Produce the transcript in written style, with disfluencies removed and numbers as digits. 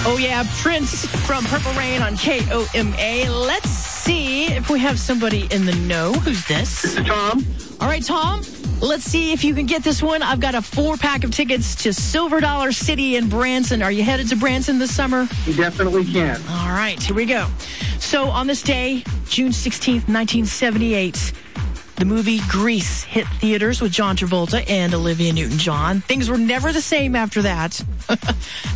Oh, yeah, Prince from Purple Rain on KOMA. Let's see if we have somebody in the know. Who's this? This is Tom. All right, Tom, let's see if you can get this one. I've got a 4-pack of tickets to Silver Dollar City in Branson. Are you headed to Branson this summer? You definitely can. All right, here we go. So on this day, June 16th, 1978, the movie Grease hit theaters with John Travolta and Olivia Newton-John. Things were never the same after that.